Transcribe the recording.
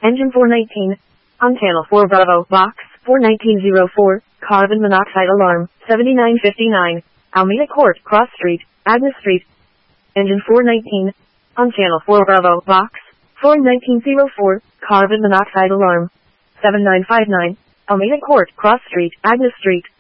Engine 419. On channel 4 Bravo, box 41904, carbon monoxide alarm, 7959, Alameda Court, Cross Street, Agnes Street. Engine 419. On channel 4 Bravo, box 41904, carbon monoxide alarm, 7959, Alameda Court, Cross Street, Agnes Street.